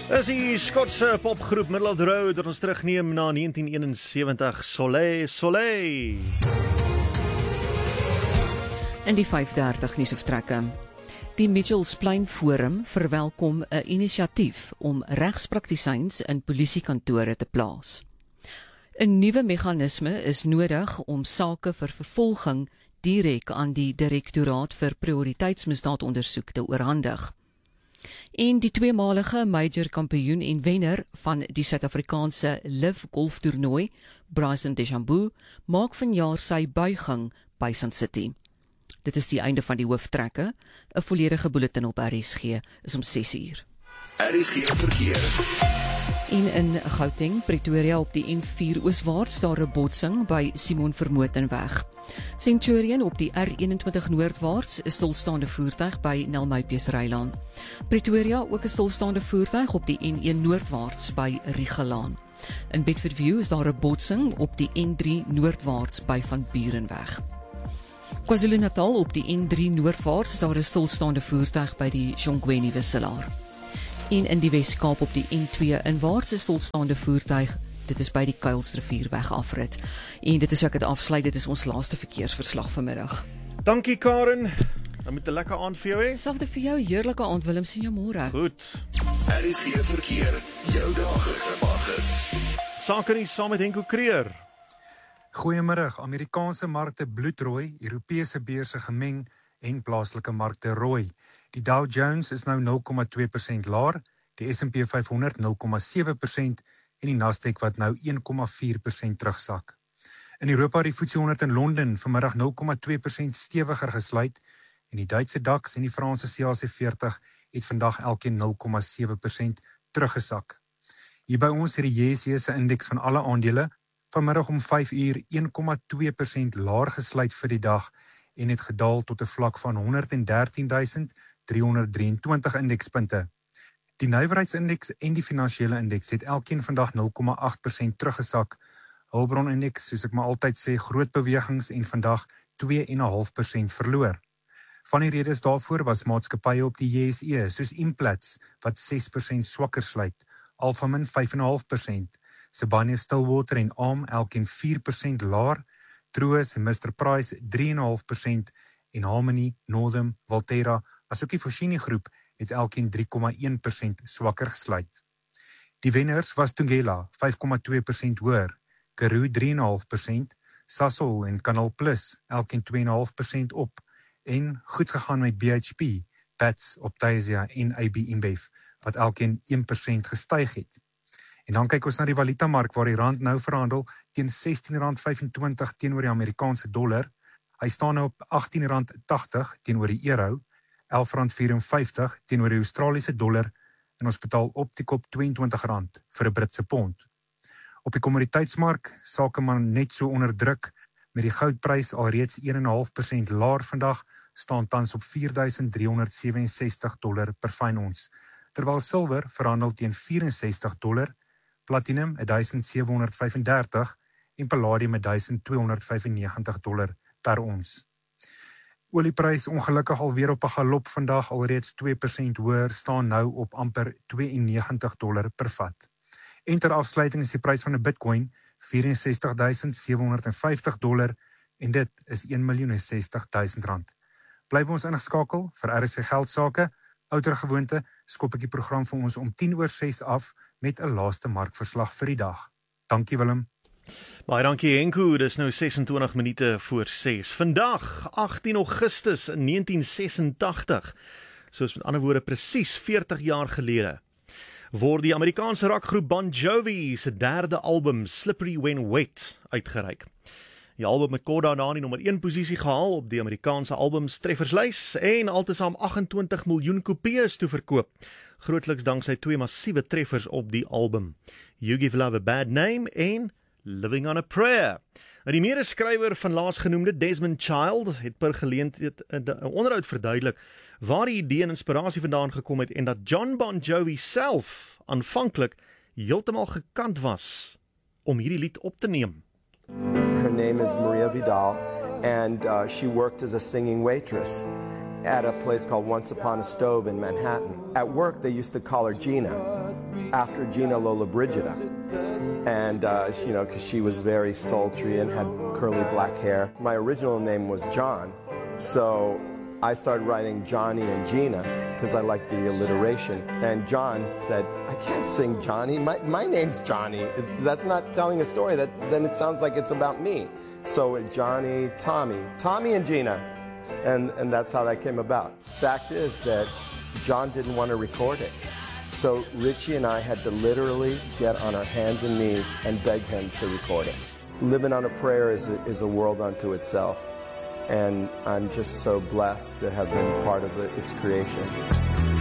Is die Skotse popgroep Middle of the Road wat ons terugneem na 1971, Soleil, Soleil. In die 5:30 nuusvertrekke. Die Mitchellsplein Forum verwelkom 'n inisiatief om regspraktisyns in polisiekantore te plaas. 'n Nuwe meganisme is nodig om sake vir vervolging direk aan die Direktoraat vir Prioriteitsmisdaadondersoek te oorhandig. En die tweemalige major kampioen en wenner van die Suid-Afrikaanse LIV golftoernooi, Bryson DeChambeau, maak vanjaar sy buiging by Sun City. Dit is die einde van die hooftrekke. 'n volledige bulletin op RSG is om 6:00. RSG verkeer. En in Gauteng, Pretoria op die N4 ooswaarts daar 'n botsing by Simon Vermotenweg. Centurion op die R21 noordwaarts 'n stilstaande voertuig by Nelmypies Rylaan. Pretoria ook 'n stilstaande voertuig op die N1 noordwaarts by Riegelaan. In Bedfordview is daar 'n botsing op die N3 noordwaarts by Van Burenweg. KwaZulu-Natal op die N3 noordwaarts is daar 'n stilstaande voertuig by die Jongweni wisselaar. En in die Wes-Kaap op die N2 inwaarts 'n stilstaande voertuig. Dit is by die Kuilsrivierweg afrit. En dit is ook het afsluit, dit is ons laaste verkeersverslag vanmiddag. Dankie Karen, dan moet 'n lekker aand vir jou hê. Selfde vir jou, heerlike aand Willem, sien jou môre. Goed. RSG verkeer, jou daglikse paggids. Sake nuus saam met Henko Creer. Goeiemiddag, Amerikaanse markte bloedrooi, Europese beurse gemeng en plaaslike markte rooi. Die Dow Jones is nou 0,2% laer, die S&P 500 0,7% en die Nasdaq wat nou 1,4% terugsak. In Europa die FTSE 100 in Londen vanmiddag 0,2% stewiger gesluit en die Duitse DAX en die Franse CAC 40 het vandag elkeen 0,7% teruggesak. Hier by ons het die JSE se indeks van alle aandele vanmiddag om 5:00 1,2% laer gesluit vir die dag en het gedaal tot 'n vlak van 113.323 indekspunte. Die nywerheidsindeks en die finansiële indeks het elkeen vandag 0,8% teruggesak. Hulbronindeks, soos ek maar altyd sê, groot bewegings en vandag 2,5% verloor. Van die redes daarvoor was maatskappye op die JSE, soos Implats, wat 6% swakker sluit, Alphamin 5,5%, Sibanye-Stillwater en ARM elkeen 4% laer, Truworths en Mr Price 3,5% en Harmony, Northam, Valterra, asook die Foschini groep het elkeen 3,1% swakker gesluit. Die wenners was Thungela 5,2% hoër, Karoo 3,5%, Sasol en Canal Plus elkeen 2,5% op en goed gegaan met BHP, Pats, Optasia en AB InBev wat elkeen 1% gestyg het. En dan kyk ons na die valutamark waar die rand nou verhandel teen R16.25 teenoor die Amerikaanse dollar. Hy staan nou op R18.80 teenoor die euro, R11.54 teenoor die Australiese dollar en ons betaal op die kop R22 vir 'n Britse pond. Op die kommoditeitsmark sake man net so onder druk met die goudprys alreeds 1,5% laer vandag staan tans op $4,367 per fyn ons, terwyl silwer verhandel teen $64, platinum $1,735 en palladium $1,295 per ons. Olieprys ongelukkig alweer op 'n galop vandag alreeds 2% hoër staan nou op amper $92 per vat. En ter afsluiting is die prys van 'n Bitcoin $64,750 en dit is R1,060,000. Bly by ons ingeskakel vir RSG Geldsaake. Ouer gewoonte skop ek die program vir ons om 6:10 af met 'n laaste markverslag vir die dag. Dankie Willem. Baie dankie Henko, dis nou 26 minute voor 6. Vandag, 18 Augustus 1986, soos met ander woorde presies 40 jaar gelede, word die Amerikaanse rockgroep Bon Jovi se derde album Slippery When Wet uitgereik. Die album het kort daarna die nommer 1 posisie gehaal op die Amerikaanse albumstrefferslys en altesaam 28 miljoen kopieë toe verkoop, grootliks danksy twee massiewe treffers op die album, You Give Love a Bad Name en Living on a Prayer. En die medeskrywer van laasgenoemde Desmond Child het per geleentheid 'n onderhoud verduidelik waar die idee en inspirasie vandaan gekom het en dat John Bon Jovi self aanvanklik heeltemal gekant was om hierdie lied op te neem. Her name is Maria Vidal and she worked as a singing waitress at a place called Once Upon a Stove in Manhattan. At work they used to call her Gina. after Gina Lollobrigida. And, you know, because she was very sultry and had curly black hair. My original name was John, so I started writing Johnny and Gina because I liked the alliteration. And John said, I can't sing Johnny. My name's Johnny. That's not telling a story. Then it sounds like it's about me. So Johnny, Tommy and Gina. And that's how that came about. Fact is that John didn't want to record it. So Richie and I had to literally get on our hands and knees and beg him to record it. Living on a Prayer is a world unto itself. And I'm just so blessed to have been part of its creation.